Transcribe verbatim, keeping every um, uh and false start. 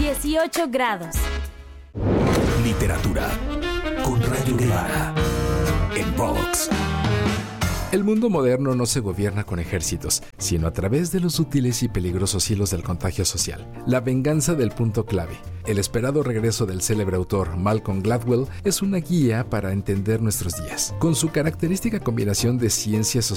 dieciocho grados. Literatura con Rayo Guevara en Vox. El mundo moderno no se gobierna con ejércitos, sino a través de los sutiles y peligrosos hilos del contagio social. La venganza del punto clave. El esperado regreso del célebre autor Malcolm Gladwell es una guía para entender nuestros días. Con su característica combinación de ciencia social